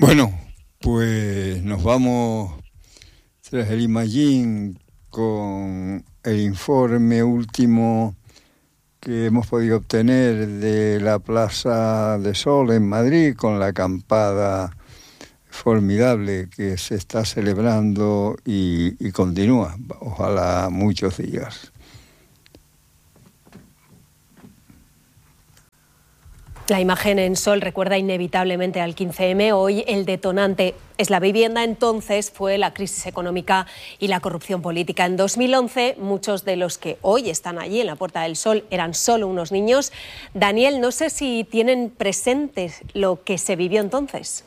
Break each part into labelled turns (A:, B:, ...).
A: Bueno, pues nos vamos tras el Imagín con el informe último que hemos podido obtener de la Plaza de Sol en Madrid, con la acampada formidable que se está celebrando y continúa, ojalá muchos días.
B: La imagen en Sol recuerda inevitablemente al 15M. Hoy el detonante es la vivienda, entonces fue la crisis económica y la corrupción política. En 2011, muchos de los que hoy están allí en la Puerta del Sol eran solo unos niños. Daniel, no sé si tienen presentes lo que se vivió entonces.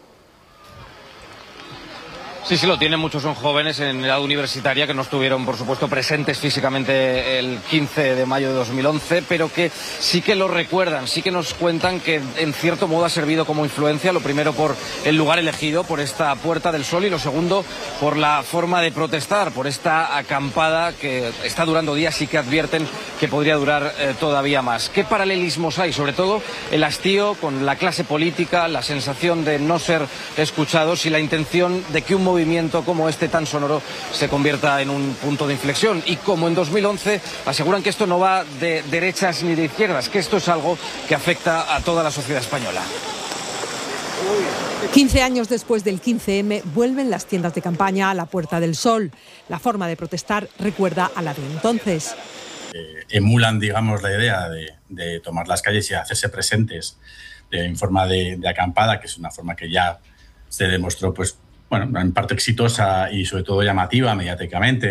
C: Sí, lo tienen, muchos son jóvenes en edad universitaria que no estuvieron, por supuesto, presentes físicamente el 15 de mayo de 2011, pero que sí que lo recuerdan, sí que nos cuentan que en cierto modo ha servido como influencia, lo primero por el lugar elegido, por esta Puerta del Sol, y lo segundo por la forma de protestar, por esta acampada que está durando días y que advierten que podría durar todavía más. ¿Qué paralelismos hay? Sobre todo el hastío con la clase política, la sensación de no ser escuchados y la intención de que un movimiento como este tan sonoro se convierta en un punto de inflexión. Y como en 2011 aseguran que esto no va de derechas ni de izquierdas, que esto es algo que afecta a toda la sociedad española.
D: 15 años después del 15M vuelven las tiendas de campaña a la Puerta del Sol. La forma de protestar recuerda a la de entonces.
E: Emulan, digamos, la idea de tomar las calles y hacerse presentes en forma de acampada, que es una forma que ya se demostró, pues, bueno, en parte exitosa y sobre todo llamativa mediáticamente.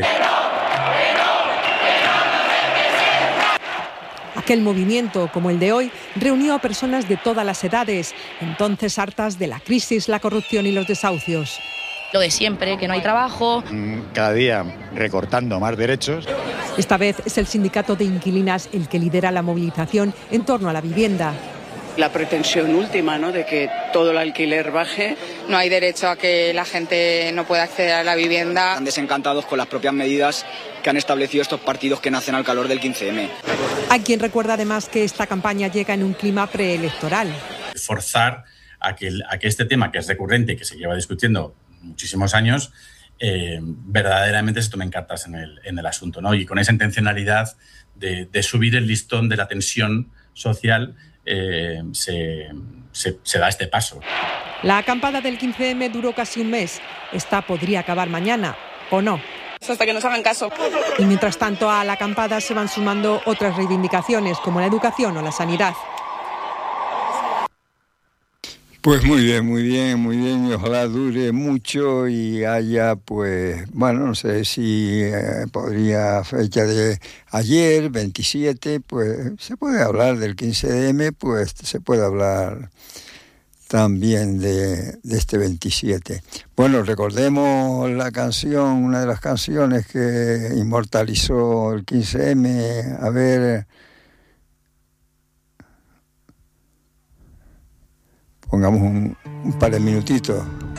D: Aquel movimiento, como el de hoy, reunió a personas de todas las edades, entonces hartas de la crisis, la corrupción y los desahucios.
F: Lo de siempre, que no hay trabajo.
G: Cada día recortando más derechos.
D: Esta vez es el sindicato de inquilinas el que lidera la movilización en torno a la vivienda.
H: La pretensión última, ¿no?, de que todo el alquiler baje.
F: No hay derecho a que la gente no pueda acceder a la vivienda.
I: Están desencantados con las propias medidas que han establecido estos partidos que nacen al calor del 15M.
D: Hay quien recuerda además que esta campaña llega en un clima preelectoral.
E: Forzar a que este tema, que es recurrente y que se lleva discutiendo muchísimos años, verdaderamente se tomen cartas en el asunto, ¿no? Y con esa intencionalidad de subir el listón de la tensión social, se da este paso.
D: La acampada del 15M duró casi un mes. Esta podría acabar mañana, ¿o no?
F: Hasta que nos hagan caso.
D: Y mientras tanto a la acampada se van sumando otras reivindicaciones como la educación o la sanidad.
A: Pues muy bien, y ojalá dure mucho y haya, pues, bueno, no sé si podría fecha de ayer, 27, pues se puede hablar del 15M, pues se puede hablar también de este 27. Bueno, recordemos la canción, una de las canciones que inmortalizó el 15M, a ver... Pongamos un par de minutitos.